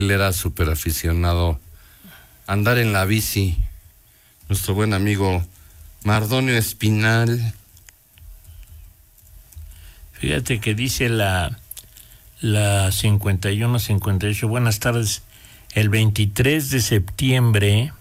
Él era súper aficionado a andar en la bici. Nuestro buen amigo Mardonio Espinal. Fíjate que dice la 51-58, buenas tardes. El 23 de septiembre,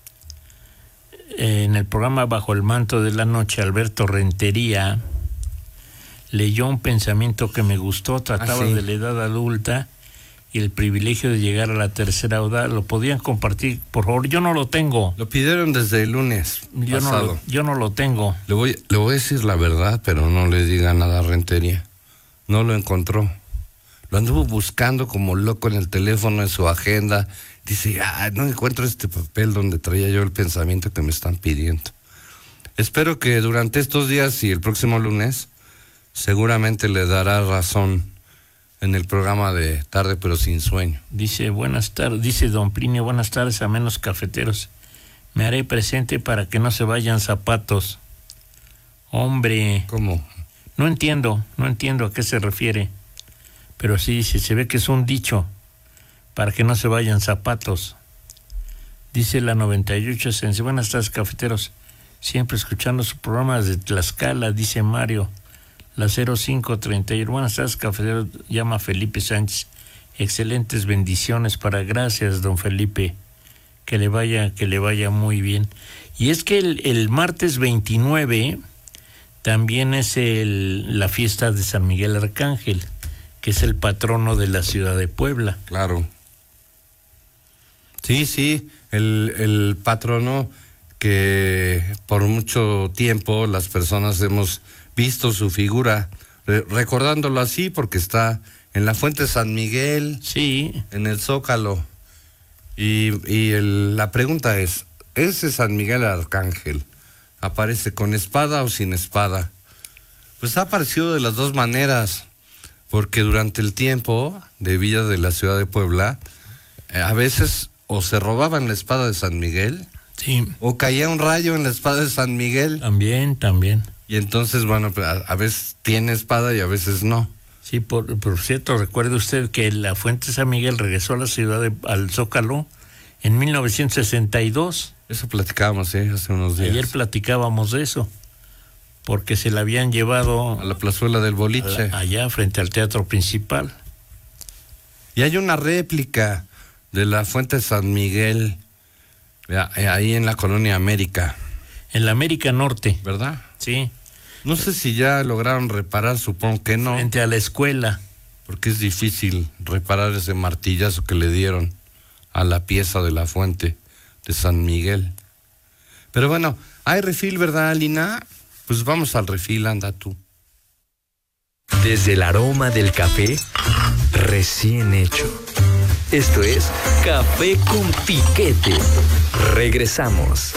en el programa Bajo el Manto de la Noche, Alberto Rentería leyó un pensamiento que me gustó. Trataba de la edad adulta y el privilegio de llegar a la tercera edad. ¿Lo podían compartir, por favor? Yo no lo tengo. Lo pidieron desde el lunes pasado. Yo no lo tengo. Le voy a decir la verdad, pero no le diga nada a Rentería. No lo encontró. Lo anduvo buscando como loco en el teléfono, en su agenda. Dice, no encuentro este papel donde traía yo el pensamiento que me están pidiendo. Espero que durante estos días y el próximo lunes seguramente le dará razón en el programa de Tarde pero sin sueño. Dice, buenas tardes, dice don Plinio, buenas tardes a menos cafeteros. Me haré presente para que no se vayan zapatos. Hombre. ¿Cómo? No entiendo a qué se refiere. Pero sí, se ve que es un dicho, para que no se vayan zapatos. Dice la 98 Sense, buenas tardes cafeteros, siempre escuchando su programa desde Tlaxcala, dice Mario. La 0531, buenas tardes cafeteros, llama Felipe Sánchez. Excelentes bendiciones gracias don Felipe, que le vaya muy bien. Y es que el martes 29 también es la fiesta de San Miguel Arcángel, que es el patrono de la ciudad de Puebla. Claro. Sí, el patrono que por mucho tiempo las personas hemos visto su figura, recordándolo así porque está en la Fuente San Miguel, sí, en el Zócalo. Y la pregunta es, ¿ese San Miguel Arcángel aparece con espada o sin espada? Pues ha aparecido de las dos maneras. Porque durante el tiempo de vida de la ciudad de Puebla, a veces o se robaban la espada de San Miguel, sí, o caía un rayo en la espada de San Miguel. También. Y entonces, bueno, a veces tiene espada y a veces no. Sí, por cierto, recuerde usted que la Fuente San Miguel regresó a la ciudad al Zócalo en 1962. Eso platicábamos, hace unos días. Ayer platicábamos de eso. Porque se la habían llevado a la plazuela del boliche, allá frente al teatro principal. Y hay una réplica de la Fuente San Miguel ahí en la colonia América. En la América Norte. ¿Verdad? Sí. No sé si ya lograron reparar, supongo que no. Frente a la escuela. Porque es difícil reparar ese martillazo que le dieron a la pieza de la Fuente de San Miguel. Pero bueno, hay refil, ¿verdad, Lina? Pues vamos al refil, anda tú. Desde el aroma del café recién hecho. Esto es Café con Piquete. Regresamos.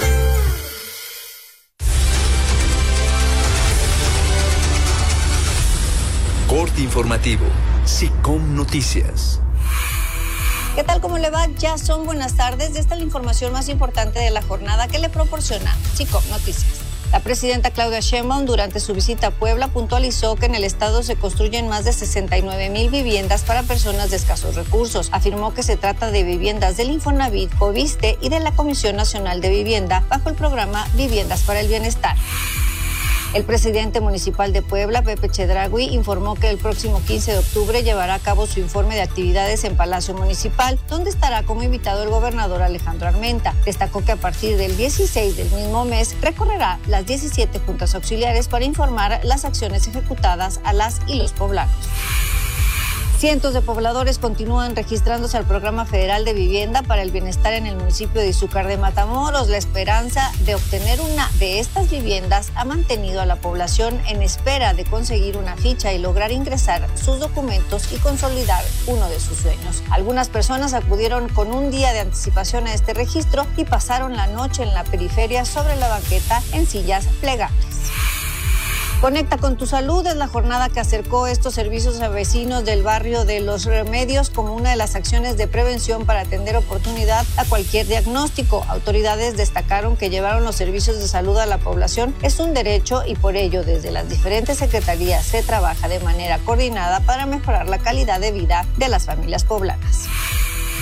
Corte informativo. SICOM Noticias. ¿Qué tal? ¿Cómo le va? Ya son buenas tardes. Esta es la información más importante de la jornada que le proporciona SICOM Noticias. La presidenta Claudia Sheinbaum, durante su visita a Puebla, puntualizó que en el estado se construyen más de 69,000 viviendas para personas de escasos recursos. Afirmó que se trata de viviendas del Infonavit, Foviste y de la Comisión Nacional de Vivienda bajo el programa Viviendas para el Bienestar. El presidente municipal de Puebla, Pepe Chedraui, informó que el próximo 15 de octubre llevará a cabo su informe de actividades en Palacio Municipal, donde estará como invitado el gobernador Alejandro Armenta. Destacó que a partir del 16 del mismo mes recorrerá las 17 juntas auxiliares para informar las acciones ejecutadas a las y los poblanos. Cientos de pobladores continúan registrándose al Programa Federal de Vivienda para el Bienestar en el municipio de Izúcar de Matamoros. La esperanza de obtener una de estas viviendas ha mantenido a la población en espera de conseguir una ficha y lograr ingresar sus documentos y consolidar uno de sus sueños. Algunas personas acudieron con un día de anticipación a este registro y pasaron la noche en la periferia sobre la banqueta en sillas plegables. Conecta con tu salud es la jornada que acercó estos servicios a vecinos del barrio de Los Remedios como una de las acciones de prevención para atender oportunidad a cualquier diagnóstico. Autoridades destacaron que llevar los servicios de salud a la población es un derecho y por ello desde las diferentes secretarías se trabaja de manera coordinada para mejorar la calidad de vida de las familias poblanas.